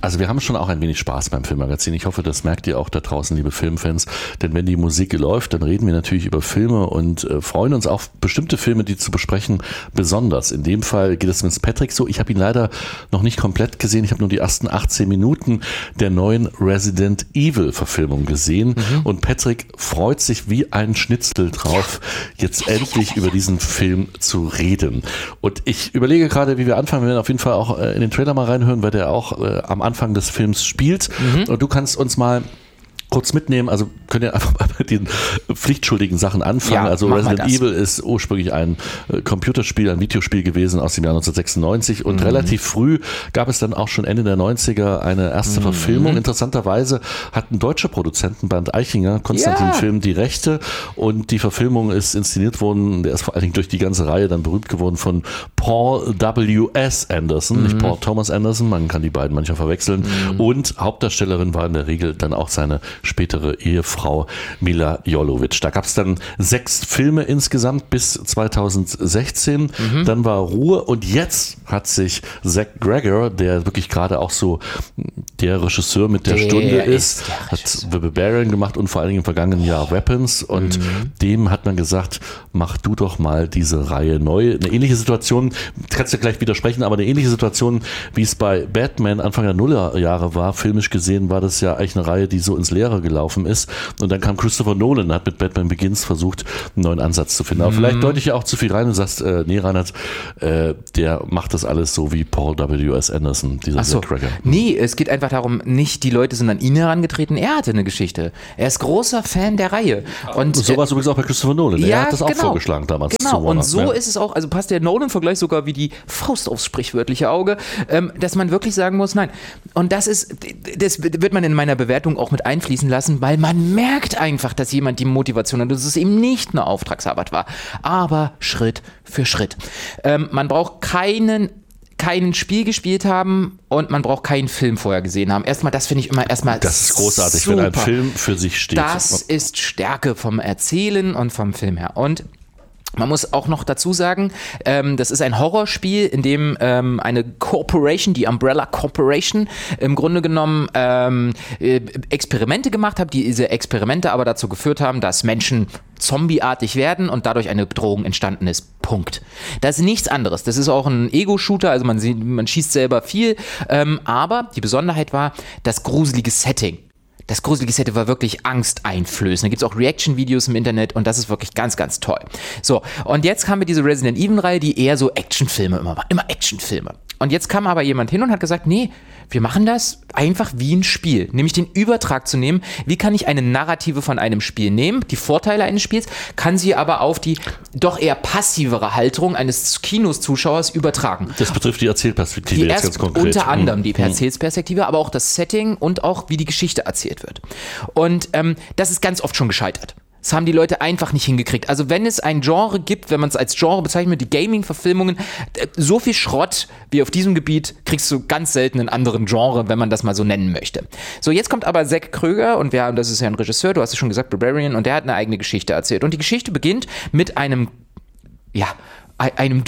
Also wir haben schon auch ein wenig Spaß beim Filmmagazin. Ich hoffe, das merkt ihr auch da draußen, liebe Filmfans. Denn wenn die Musik läuft, dann reden wir natürlich über Filme und freuen uns auf bestimmte Filme, die zu besprechen, besonders. In dem Fall geht es mit Patrick so. Ich habe ihn leider noch nicht komplett gesehen. Ich habe nur die ersten 18 Minuten der neuen Resident Evil Verfilmung gesehen. Und Patrick freut sich wie ein Schnitzel drauf, jetzt endlich über diesen Film zu reden. Und ich überlege gerade, wie wir anfangen. Wir werden auf jeden Fall auch in den Trailer mal reinhören, weil der auch am Anfang des Films spielt. Und du kannst uns mal kurz mitnehmen, also könnt ihr einfach mal mit den pflichtschuldigen Sachen anfangen. Ja, also Resident Evil ist ursprünglich ein Computerspiel, ein Videospiel gewesen aus dem Jahr 1996 und relativ früh gab es dann auch schon Ende der 90er eine erste Verfilmung. Interessanterweise hat ein deutscher Produzentenband Eichinger, Konstantin Film, die Rechte und die Verfilmung ist inszeniert worden, der ist vor allen Dingen durch die ganze Reihe dann berühmt geworden von Paul W.S. Anderson, nicht Paul Thomas Anderson, man kann die beiden manchmal verwechseln und Hauptdarstellerin war in der Regel dann auch seine spätere Ehefrau Mila Jovovich. Da gab es dann 6 Filme insgesamt bis 2016. Dann war Ruhe und jetzt hat sich Zach Gregor, der wirklich gerade auch so der Regisseur mit der Stunde ist, hat The Barbarian gemacht und vor allen Dingen im vergangenen Jahr Weapons und dem hat man gesagt, mach du doch mal diese Reihe neu. Eine ähnliche Situation, kannst du gleich widersprechen, aber eine ähnliche Situation, wie es bei Batman Anfang der Nullerjahre war, filmisch gesehen war das ja eigentlich eine Reihe, die so ins Leere gelaufen ist. Und dann kam Christopher Nolan, hat mit Batman Begins versucht, einen neuen Ansatz zu finden. Aber vielleicht deute ich ja auch zu viel rein und sagst, nee, Reinhard, der macht das alles so wie Paul W.S. Anderson, dieser Zach Gregor. Nee, es geht einfach darum, nicht die Leute sind an ihn herangetreten, er hatte eine Geschichte. Er ist großer Fan der Reihe. Und so war es übrigens auch bei Christopher Nolan. Er hat das auch vorgeschlagen damals. Genau, und so ist es auch, also passt der Nolan-Vergleich sogar wie die Faust aufs sprichwörtliche Auge, dass man wirklich sagen muss, nein. Und das wird man in meiner Bewertung auch mit einfließen lassen, weil man merkt einfach, dass jemand die Motivation hat, dass es eben nicht eine Auftragsarbeit war, aber Schritt für Schritt. Man braucht kein Spiel gespielt haben und man braucht keinen Film vorher gesehen haben. Erstmal, das finde ich immer das ist großartig, super. Wenn ein Film für sich steht. Das ist Stärke vom Erzählen und vom Film her. Und man muss auch noch dazu sagen, das ist ein Horrorspiel, in dem eine Corporation, die Umbrella Corporation, im Grunde genommen Experimente gemacht hat, die diese Experimente aber dazu geführt haben, dass Menschen zombieartig werden und dadurch eine Bedrohung entstanden ist. Punkt. Das ist nichts anderes. Das ist auch ein Ego-Shooter, also man schießt selber viel, aber die Besonderheit war das gruselige Setting. Das gruselige Setting war wirklich angsteinflößend. Da gibt es auch Reaction-Videos im Internet und das ist wirklich ganz, ganz toll. So, und jetzt haben wir diese Resident Evil-Reihe, die eher so Actionfilme immer war. Immer Actionfilme. Und jetzt kam aber jemand hin und hat gesagt, nee, wir machen das einfach wie ein Spiel. Nämlich den Übertrag zu nehmen. Wie kann ich eine Narrative von einem Spiel nehmen, die Vorteile eines Spiels, kann sie aber auf die doch eher passivere Haltung eines Kinoszuschauers übertragen. Das betrifft die Erzählperspektive jetzt ganz konkret. Unter anderem die Erzählperspektive, aber auch das Setting und auch wie die Geschichte erzählt wird. Und das ist ganz oft schon gescheitert. Das haben die Leute einfach nicht hingekriegt. Also wenn es ein Genre gibt, wenn man es als Genre bezeichnet, die Gaming-Verfilmungen, so viel Schrott wie auf diesem Gebiet kriegst du ganz selten in anderen Genre, wenn man das mal so nennen möchte. So, jetzt kommt aber Zach Gregor und das ist ja ein Regisseur, du hast es schon gesagt, Barbarian, und der hat eine eigene Geschichte erzählt. Und die Geschichte beginnt mit einem wie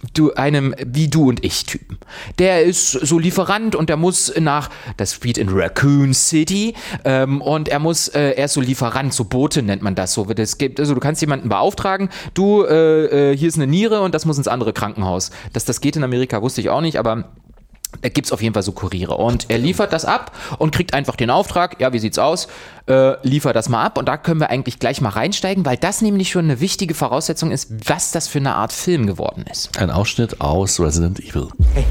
du und ich Typen. Der ist so Lieferant und der muss das spielt in Raccoon City, und er ist so Lieferant, so Bote nennt man das so. Also du kannst jemanden beauftragen, hier ist eine Niere und das muss ins andere Krankenhaus. Dass das geht in Amerika, wusste ich auch nicht, aber da gibt es auf jeden Fall so Kuriere. Und er liefert das ab und kriegt einfach den Auftrag, ja, wie sieht's aus? Liefer das mal ab. Und da können wir eigentlich gleich mal reinsteigen, weil das nämlich schon eine wichtige Voraussetzung ist, was das für eine Art Film geworden ist. Ein Ausschnitt aus Resident Evil. Hey.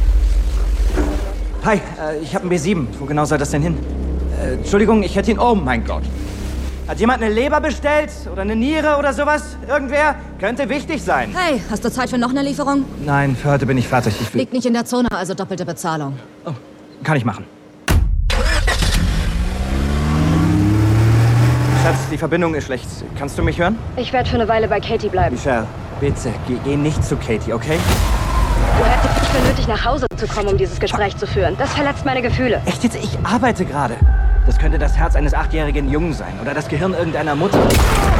Hi, ich habe einen B7. Wo genau soll das denn hin? Entschuldigung, ich hätte ihn... Oh mein Gott. Hat jemand eine Leber bestellt? Oder eine Niere oder sowas? Irgendwer? Könnte wichtig sein. Hey, hast du Zeit für noch eine Lieferung? Nein, für heute bin ich fertig. Liegt nicht in der Zone, also doppelte Bezahlung. Oh, kann ich machen. Schatz, die Verbindung ist schlecht. Kannst du mich hören? Ich werde für eine Weile bei Katie bleiben. Michelle, bitte, geh nicht zu Katie, okay? Du hättest nicht für nötig, nach Hause zu kommen, um dieses Gespräch zu führen. Das verletzt meine Gefühle. Echt jetzt? Ich arbeite gerade. Das könnte das Herz eines 8-jährigen Jungen sein oder das Gehirn irgendeiner Mutter.